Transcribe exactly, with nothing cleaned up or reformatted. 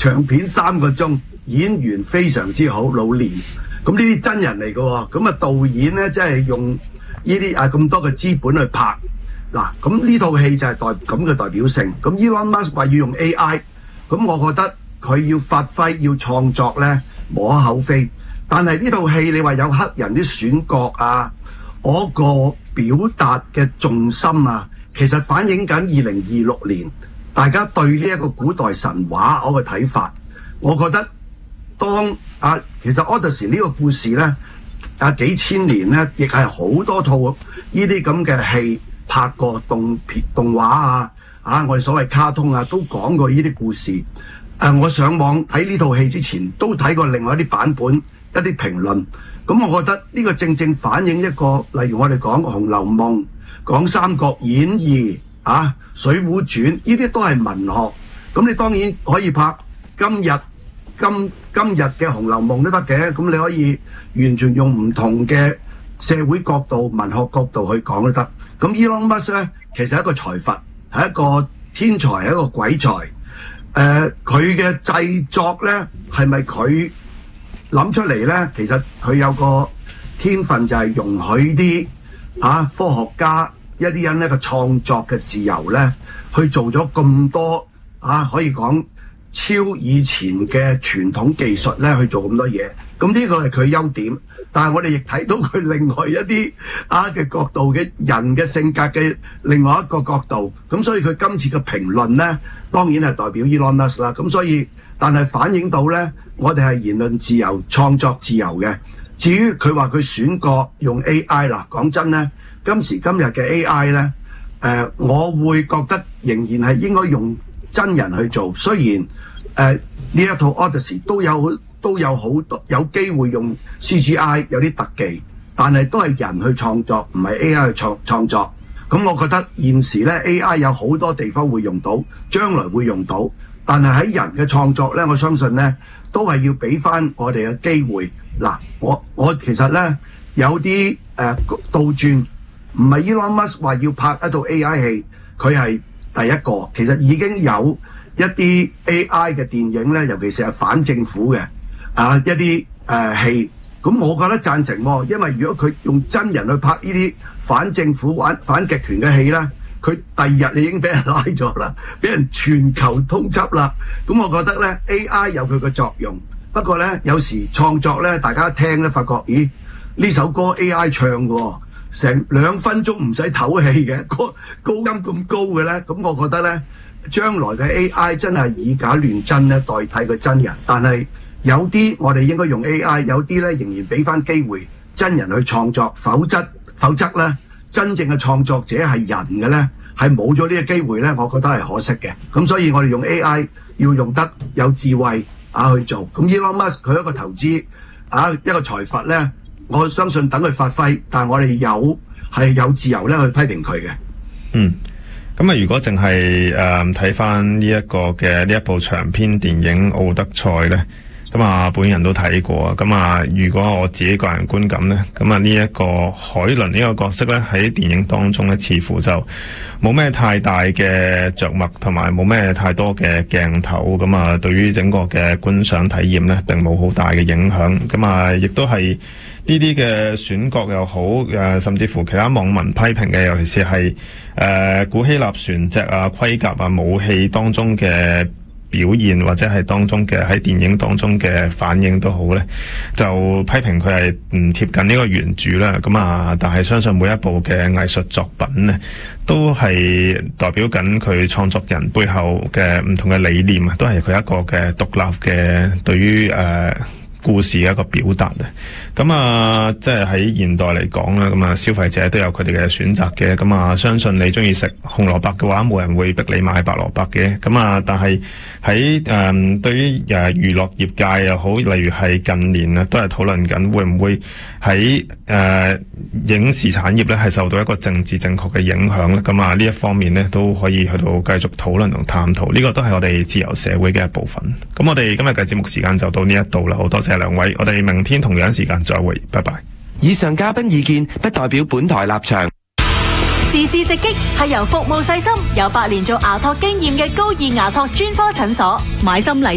長片三個鐘，演員非常之好，老練。咁呢啲真人嚟嘅喎，咁啊導演咧即係用呢啲啊咁多嘅資本去拍嗱，咁呢套戲就係代咁嘅代表性。咁 Elon Musk 話要用 A I， 咁我覺得佢要發揮要創作咧無可厚非。但係呢套戲你話有黑人啲選角啊，嗰個表達嘅重心啊，其實反映緊二零二六年大家對呢一個古代神話嗰個睇法。我覺得當啊，其實 Odyssey 呢個故事咧，啊幾千年咧，亦係好多套呢啲咁嘅戲拍過動片動畫啊，啊我哋所謂卡通啊，都講過呢啲故事。誒、啊，我上網睇呢套戲之前，都睇過另外一啲版本。一啲評論，咁我覺得呢個正正反映一個，例如我哋講《紅樓夢》、講《三國演義》啊，《水滸傳》呢啲都係文學。咁你當然可以拍今日今今日嘅《紅樓夢》都得嘅。咁你可以完全用唔同嘅社會角度、文學角度去講都得。咁 Elon Musk 咧，其實係一個財閥，係一個天才，係一個鬼才。誒、呃，佢嘅製作咧，係咪佢諗出嚟呢？其實佢有個天分，就係容許啲啊科學家一啲人呢個創作嘅自由呢，去做咗咁多啊，可以講超以前嘅傳統技術呢去做咁多嘢。咁呢個係佢優點，但係我哋亦睇到佢另外一啲啊嘅角度嘅人嘅性格嘅另外一個角度。咁所以佢今次嘅評論呢，當然係代表 Elon Musk 啦。咁所以但係反映到呢，我哋係言論自由、創作自由嘅。至於佢話佢選角用 A I 啦，講真呢，今時今日嘅 A I 呢，誒、呃，我會覺得仍然係應該用真人去做。雖然誒呢、呃、一套 Odyssey 都有都有好多有機會用 C G I 有啲特技，但係都係人去創作，唔係 A I 去創創作。咁我覺得現時呢 A I 有好多地方會用到，將來會用到。但係喺人嘅創作咧，我相信咧都係要俾翻我哋嘅機會。嗱，我我其實咧有啲誒、呃、倒轉，唔係 Elon Musk 話要拍一套 A I 戲，佢係第一個。其實已經有一啲 A I 嘅電影咧，尤其是係反政府嘅啊一啲誒、呃、戲。咁我覺得贊成喎，因為如果佢用真人去拍呢啲反政府、反反極權嘅戲咧，佢第二日你已經俾人拉咗啦，俾人全球通緝啦。咁我覺得咧 A I 有佢嘅作用，不過咧有時創作咧，大家聽咧發覺，咦呢首歌 A I 唱嘅，成兩分鐘唔使唞氣嘅，高高音咁高嘅咧，咁我覺得咧將來嘅 A I 真係以假亂真咧代替個真人，但係有啲我哋應該用 A I， 有啲咧仍然俾翻機會真人去創作，否則否則咧。真正嘅創作者係人嘅咧，係冇咗呢個機會咧，我覺得係可惜嘅。咁所以我哋用 A I 要用得有智慧啊去做。咁 Elon Musk 佢一個投資啊一個財閥咧，我相信等佢發揮，但係我哋有係有自由咧去批評佢嘅。 嗯，咁啊，如果淨係誒睇翻呢一個嘅呢一部長篇電影《奧德賽》咧。咁啊，本人都睇過啊。咁啊，如果我自己個人觀感呢，咁啊呢一個海倫呢個角色呢，喺電影當中呢，似乎就冇咩太大嘅着墨，同埋冇咩太多嘅鏡頭。咁啊，對於整個嘅觀賞體驗呢，並冇好大嘅影響。咁啊，亦都係呢啲嘅選角又好，誒，甚至乎其他網民批評嘅，尤其是係誒古希臘船隻啊、盔甲啊、武器當中嘅表現，或者係當中嘅喺電影當中嘅反應都好咧，就批評佢係唔貼近呢個原著啦。咁啊，但係相信每一部嘅藝術作品咧，都係代表緊佢創作人背後嘅唔同嘅理念啊，都係佢一個嘅獨立嘅對於誒、呃故事嘅一個表達啊，咁啊，即係喺現代嚟講啦，咁啊，消費者都有佢哋嘅選擇嘅，咁啊，相信你中意食紅蘿蔔嘅話，冇人會逼你買白蘿蔔嘅，咁啊，但係喺誒對於誒娛樂業界又好，例如係近年啊，都係討論緊會唔會喺誒、呃、影視產業咧係受到一個政治正確嘅影響咧，咁啊呢一方面咧都可以去到繼續討論同探討，呢、這個都係我哋自由社會嘅一部分。咁我哋今日嘅節目時間就到呢一度啦，好多謝兩位，我哋明天同樣時間再會，拜拜。 以上嘉賓意見不代表本台立場。 時事直擊係由服務細心、有八年做牙托經驗嘅高爾牙托專科診所買心禮。